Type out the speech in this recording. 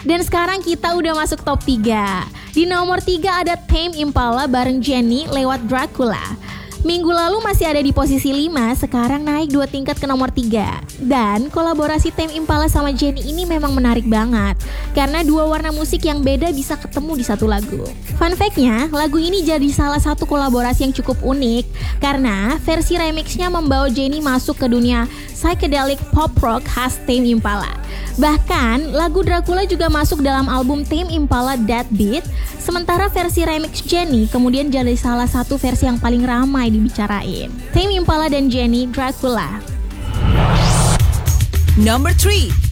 Dan sekarang kita udah masuk top 3. Di nomor 3 ada Tame Impala bareng Jennie lewat Dracula. Minggu lalu masih ada di posisi 5, sekarang naik 2 tingkat ke nomor 3. Dan kolaborasi Tame Impala sama Jennie ini memang menarik banget, karena dua warna musik yang beda bisa ketemu di satu lagu. Fun fact-nya, lagu ini jadi salah satu kolaborasi yang cukup unik, karena versi remixnya membawa Jennie masuk ke dunia psychedelic pop rock khas Tame Impala. Bahkan, lagu Dracula juga masuk dalam album Tame Impala Dead Beat, sementara versi remix Jennie kemudian jadi salah satu versi yang paling ramai dibicarain. Tame Impala dan Jennie, Dracula. Number 3.